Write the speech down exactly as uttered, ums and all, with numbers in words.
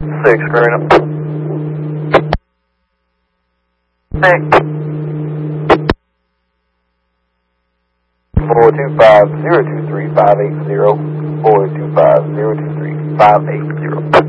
Six, Greenup. Six. Four two five zero two three five eight zero. Four two five zero two three five eight zero.